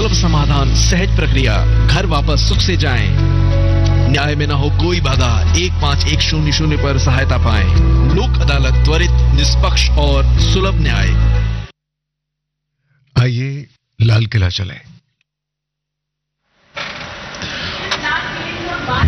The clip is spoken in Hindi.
सुलभ समाधान, सहज प्रक्रिया, घर वापस सुख से जाएं। न्याय में न हो कोई बाधा, 1510 पर सहायता पाएं। लोक अदालत, त्वरित, निष्पक्ष और सुलभ न्याय। आइए लाल किला चलें।